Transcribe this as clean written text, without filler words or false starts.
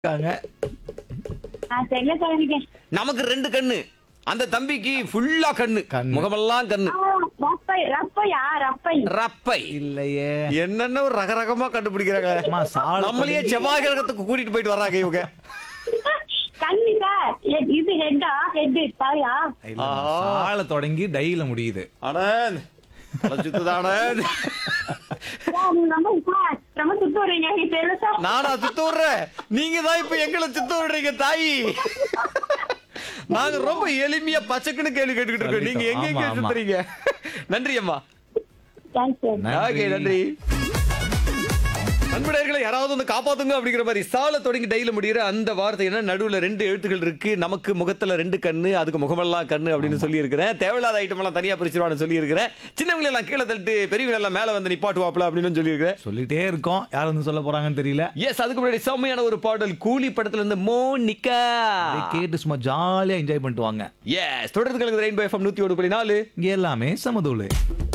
இருக்காங்க. சரியா சொல்லுங்க. நமக்கு 2 கண்ணு. அந்த தம்பிக்கு ஃபுல்லா கண்ணு. கண்ணு. முகமெல்லாம் கண்ணு. ரப்பையா ரப்பை. ரப்பை. இல்லையே. என்னென்ன ஒரு ரகரகமா கண்டுபிடிக்கிறாங்க. அம்மா, சால நம்மளையே தொடங்கி- செவ்வாய் கிரகத்துக்கு கூட்டிட்டு போயிட்டு வர்றாங்க இவங்க. கண்ணு சார். இது ஹெட்டா ஹெட் சாரியா. இல்ல, சால தொடங்கி டைல முடியுது. ஆனந்த். சுத்துதானே. ரொம்ப சுத்து வரீங்க தெரியல சார். நானா சுத்த விடுறேன். நீங்க தான் இப்ப எங்களை சுத்த விடுறீங்க தாயி. நாங்க ரொம்ப எளிமையா பச்சைக்குன்னு கேள்வி கேட்டுக்கிட்டு இருக்கோம். நீங்க எங்க எங்க ஆமா, ஆமா. சுத்துறீங்க. நன்றி அம்மா. Thanks sir. ஓகே, நன்றி. நண்பர்களே, யாராவது வந்து காப்பாத்துங்க அப்படிங்கிற மாதிரி சால தொடங்கி டைல முடிகிற அந்த வார்த்தை என்ன நடுவுல 2 எழுத்துக்கள் இருக்கு. நமக்கு முகத்துல 2 கண்ணு, அதுக்கு முகமெல்லாம் கண்ணு அப்படின்னு சொல்லி இருக்கிறேன். தேவையில்லாத ஐட்டம் எல்லாம் தனியா பிரிச்சிருவான்னு சொல்லி இருக்கிறேன். சின்னவங்க எல்லாம் கீழே தள்ளிட்டு பெரியவங்க எல்லாம் மேல வந்து நிப்பாட்டுவாப்ல அப்படின்னு சொல்லி இருக்கிறேன். சொல்லிட்டே இருக்கோம், யார் வந்து சொல்ல போறாங்கன்னு தெரியல. எஸ், அதுக்கு முன்னாடி செம்மையான ஒரு பாடல் கூலி படத்துல இருந்து மோனிகா. இதை கேட்டு சும்மா ஜாலியா என்ஜாய் பண்ணிட்டு வாங்க. எஸ், தொடர்ந்து கலக்குது ரெயின்போ எஃப்எம் 101.4. இங்க எல்லாமே சமதூளு.